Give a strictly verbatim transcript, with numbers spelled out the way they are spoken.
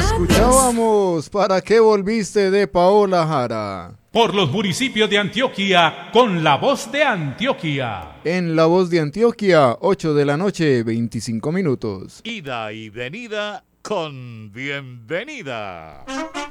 Escuchábamos ¿Para qué volviste? De Paola Jara. Por los municipios de Antioquia, con la voz de Antioquia. En La Voz de Antioquia, ocho de la noche, veinticinco minutos. Ida y venida con bienvenida.